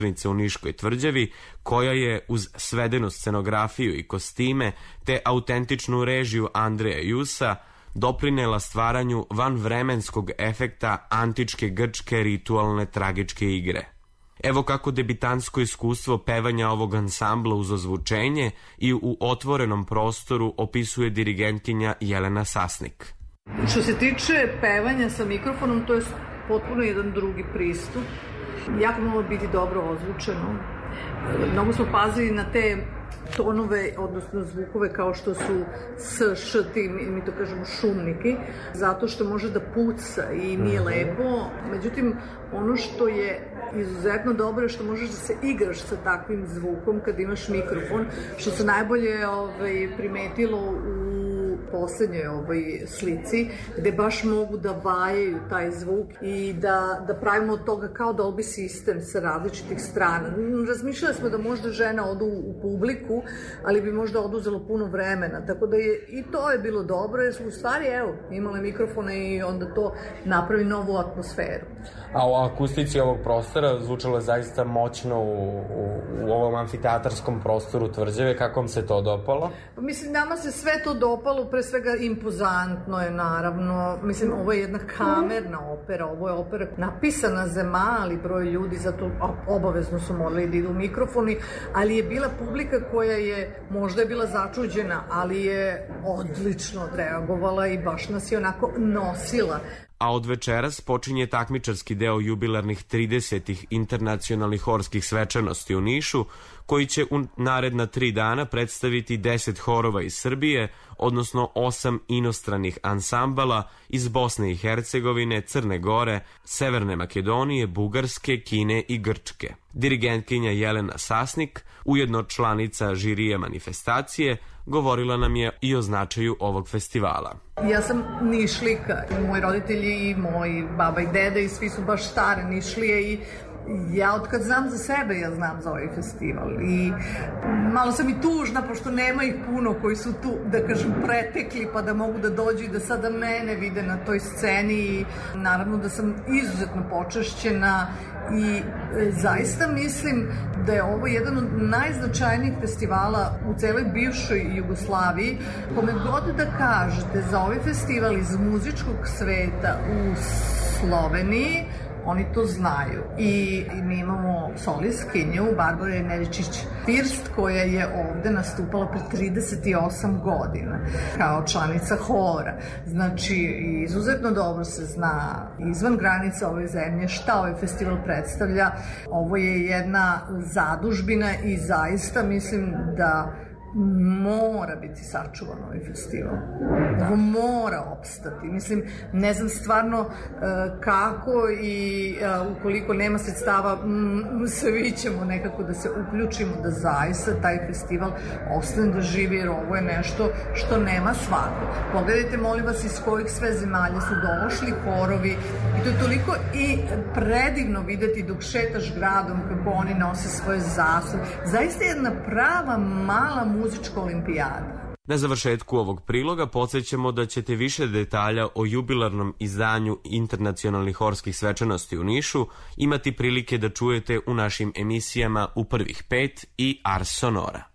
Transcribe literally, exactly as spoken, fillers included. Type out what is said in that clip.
u Niškoj tvrđavi, koja je uz svedenu scenografiju i kostime te autentičnu režiju Andreja Jusa doprinela stvaranju vanvremenskog efekta antičke grčke ritualne tragičke igre. Evo kako debitansko iskustvo pevanja ovog ansambla uz ozvučenje i u otvorenom prostoru opisuje dirigentkinja Jelena Sasnik. Što se tiče pevanja sa mikrofonom, to je potpuno jedan drugi pristup. Jako mora biti dobro ozvučeno. Mnogo smo pazili na te tonove, odnosno zvukove kao što su s, š, ti, mi to kažemo šumniki, zato što može da puca i nije lepo. Međutim, ono što je izuzetno dobro je što možeš da se igraš sa takvim zvukom kad imaš mikrofon, što se najbolje ovaj, primetilo u poslednjoj ovoj slici, gde baš mogu da vajaju taj zvuk i da, da pravimo od toga kao Dolby sistem sa različitih strana. Razmišljali smo da možda žena odu u publiku, ali bi možda oduzelo puno vremena, tako da je i to je bilo dobro, jer smo u stvari, evo, imali mikrofone i onda to napravi novu atmosferu. A u akustici ovog prostora zvučalo je zaista moćno u, u, u ovom amfiteatarskom prostoru tvrđave. Kako vam se to dopalo? Pa mislim, nama se sve to dopalo, pre svega impozantno je naravno, mislim, ovo je jedna kamerna opera, ovo je opera napisana za mali broj ljudi, zato obavezno su morali da idu mikrofoni, ali je bila publika koja je, možda je bila začuđena, ali je odlično odreagovala i baš nas je onako nosila. A od večeras počinje takmičarski deo jubilarnih tridesetih internacionalnih horskih svečanosti u Nišu, koji će u naredna tri dana predstaviti deset horova iz Srbije, odnosno osam inostranih ansambala iz Bosne i Hercegovine, Crne Gore, Severne Makedonije, Bugarske, Kine i Grčke. Dirigentkinja Jelena Sasnik, ujedno članica žirija manifestacije, govorila nam je i o značaju ovog festivala. Ja sam Nišlika, moji roditelji i moji baba i deda i svi su baš stare Nišlije i ja od kad znam za sebe, ja znam za ovaj festival i malo sam i tužna, pošto nema ih puno koji su tu, da kažem, pretekli pa da mogu da dođu i da sada mene vide na toj sceni i naravno da sam izuzetno počašćena i zaista mislim da je ovo jedan od najznačajnijih festivala u celoj bivšoj Jugoslaviji. Kome god da kažete za ovaj festival iz muzičkog sveta u Sloveniji, oni to znaju. I mi imamo solistkinju Barbara Neričić-First koja je ovde nastupala pre trideset osam godina kao članica hora. Znači, izuzetno dobro se zna izvan granica ove zemlje šta ovaj festival predstavlja. Ovo je jedna zadužbina i zaista mislim da mora biti sačuvan ovaj festival. Ovo mora opstati. Mislim, ne znam stvarno kako i ukoliko nema sredstava, svi ćemo nekako da se uključimo da zaista taj festival ostane da živi, jer ovo je nešto što nema svako. Pogledajte, molim vas, iz kojih sve zemalja su došli horovi i to je toliko i predivno videti dok šetaš gradom kako oni nose svoje zastave. Zaista je jedna prava mala muzička olimpijada. Na završetku ovog priloga podsjećamo da ćete više detalja o jubilarnom izdanju internacionalnih horskih svečanosti u Nišu imati prilike da čujete u našim emisijama U prvih pet i Ars Sonora.